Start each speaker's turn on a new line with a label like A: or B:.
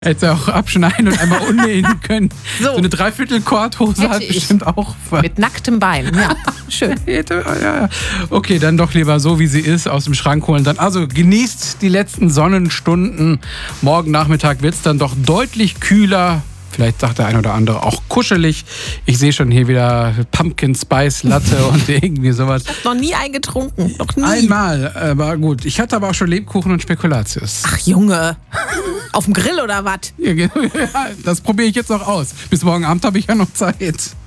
A: Hättest du auch abschneiden und einmal unnähen können.
B: So.
A: So eine Dreiviertel-Korthose hat
B: Hätte ich.
A: bestimmt auch.
B: Mit nacktem Bein, ja. Schön.
A: Ja. Okay, dann doch lieber so, wie sie ist, aus dem Schrank holen. Dann also genießt die letzten Sonnenstunden. Morgen Nachmittag wird es dann doch deutlich kühler. Vielleicht sagt der ein oder andere auch kuschelig. Ich sehe schon hier wieder Pumpkin Spice Latte und irgendwie sowas.
B: Noch nie eingetrunken. Noch nie.
A: Einmal, aber gut. Ich hatte aber auch schon Lebkuchen und Spekulatius.
B: Ach Junge. Auf dem Grill oder was?
A: Ja, das probiere ich jetzt noch aus. Bis morgen Abend habe ich ja noch Zeit.